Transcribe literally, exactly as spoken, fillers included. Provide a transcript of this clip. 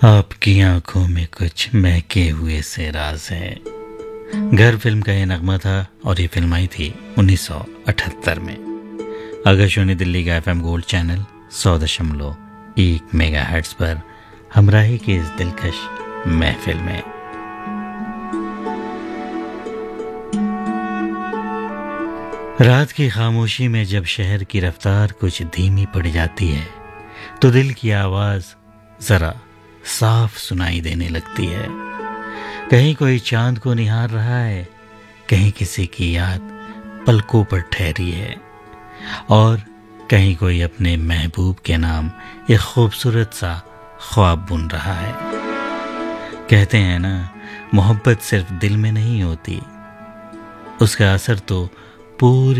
आपकी आंखों में कुछ महके हुए से राज है। घर फिल्म का ये नगमा था और ये फिल्म आई थी उन्नीस सौ अठहत्तर में। आकाशवाणी दिल्ली का एफएम गोल्ड चैनल सौ दशमलव एक मेगा हर्ट्ज पर हमराही की इस दिलकश महफिल में रात की खामोशी में जब शहर की रफ्तार कुछ धीमी पड़ जाती है तो दिल की आवाज जरा साफ सुनाई देने लगती है। कहीं कोई चांद को निहार रहा है, कहीं किसी की याद पलकों पर ठहरी है और कहीं कोई अपने महबूब के नाम एक खूबसूरत सा ख्वाब बुन रहा है। कहते हैं ना, मोहब्बत सिर्फ दिल में नहीं होती, उसका असर तो पूरी